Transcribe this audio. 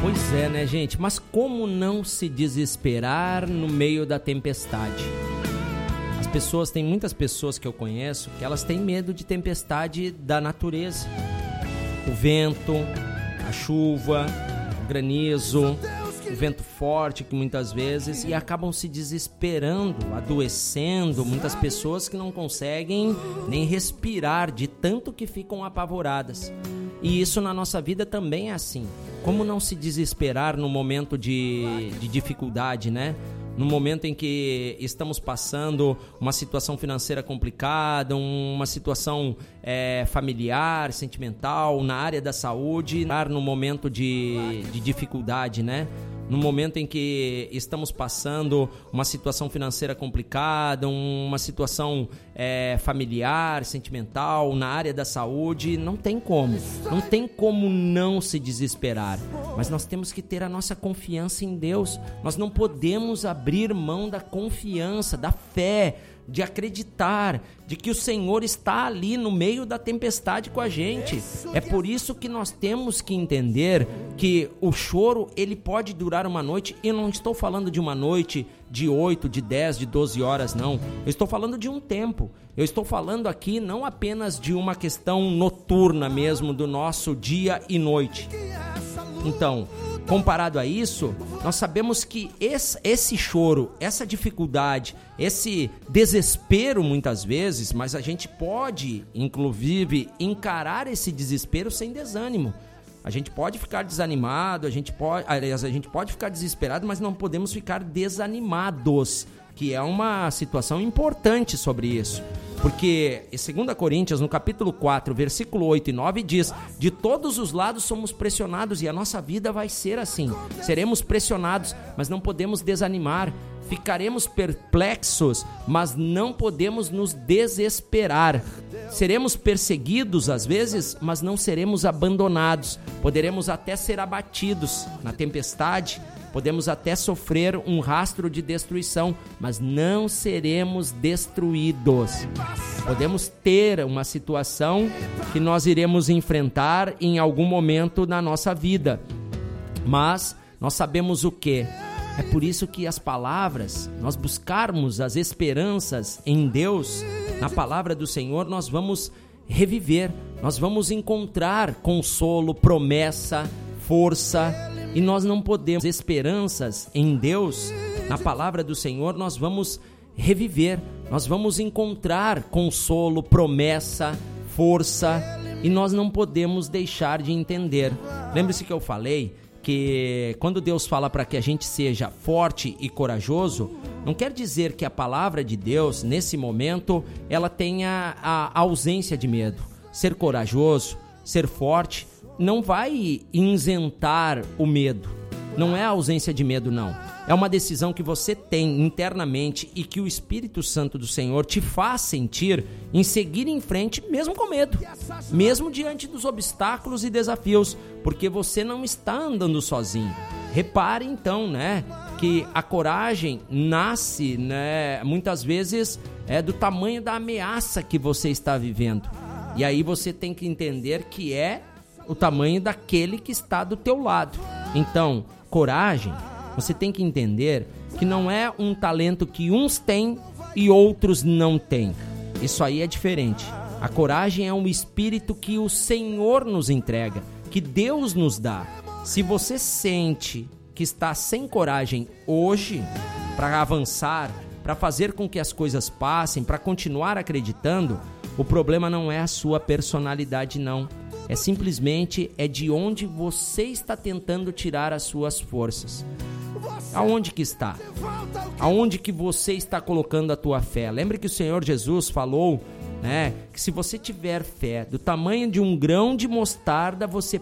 Pois é, né, gente? Mas como não se desesperar no meio da tempestade? Tem muitas pessoas que eu conheço que elas têm medo de tempestade da natureza. O vento, a chuva, o granizo, o vento forte que muitas vezes, e acabam se desesperando, adoecendo. Muitas pessoas que não conseguem nem respirar de tanto que ficam apavoradas. E isso na nossa vida também é assim. Como não se desesperar no momento de dificuldade, né? No momento em que estamos passando uma situação financeira complicada, uma situação familiar, sentimental, na área da saúde, no momento de dificuldade, né? No momento em que estamos passando uma situação financeira complicada, uma situação familiar, sentimental, na área da saúde, não tem como não se desesperar. Mas nós temos que ter a nossa confiança em Deus. Nós não podemos abrir mão da confiança, da fé, de acreditar, de que o Senhor está ali no meio da tempestade com a gente. É por isso que nós temos que entender que o choro, ele pode durar uma noite, e eu não estou falando de uma noite de 8, de 10, de 12 horas, não. Eu estou falando de um tempo. Eu estou falando aqui não apenas de uma questão noturna mesmo, do nosso dia e noite. Então, comparado a isso, nós sabemos que esse choro, essa dificuldade, esse desespero muitas vezes, mas a gente pode, inclusive, encarar esse desespero sem desânimo. A gente pode ficar desanimado, a gente pode ficar desesperado, mas não podemos ficar desanimados, que é uma situação importante sobre isso. Porque em 2 Coríntios, no capítulo 4, versículo 8 e 9, diz: de todos os lados somos pressionados, e a nossa vida vai ser assim. Seremos pressionados, mas não podemos desanimar. Ficaremos perplexos, mas não podemos nos desesperar. Seremos perseguidos às vezes, mas não seremos abandonados. Poderemos até ser abatidos na tempestade, podemos até sofrer um rastro de destruição, mas não seremos destruídos. Podemos ter uma situação que nós iremos enfrentar em algum momento na nossa vida, mas nós sabemos o quê? É por isso que as palavras, nós buscarmos as esperanças em Deus, na palavra do Senhor, nós vamos reviver, nós vamos encontrar consolo, promessa, força, e nós não podemos esperanças em Deus, na palavra do Senhor, nós vamos reviver, nós vamos encontrar consolo, promessa, força, e nós não podemos deixar de entender. Lembre-se que eu falei que quando Deus fala para que a gente seja forte e corajoso, não quer dizer que a palavra de Deus, nesse momento, ela tenha a ausência de medo. Ser corajoso, ser forte, não vai isentar o medo. Não é a ausência de medo, não. É uma decisão que você tem internamente e que o Espírito Santo do Senhor te faz sentir em seguir em frente, mesmo com medo, mesmo diante dos obstáculos e desafios, porque você não está andando sozinho. Repare então, né, que a coragem nasce, né, muitas vezes do tamanho da ameaça que você está vivendo. E aí você tem que entender que é o tamanho daquele que está do teu lado. Então, coragem, você tem que entender que não é um talento que uns têm e outros não têm. Isso aí é diferente. A coragem é um espírito que o Senhor nos entrega, que Deus nos dá. Se você sente que está sem coragem hoje para avançar, para fazer com que as coisas passem, para continuar acreditando, o problema não é a sua personalidade, não. É simplesmente de onde você está tentando tirar as suas forças. Aonde que está? Aonde que você está colocando a tua fé? Lembre que o Senhor Jesus falou, né, que se você tiver fé do tamanho de um grão de mostarda, você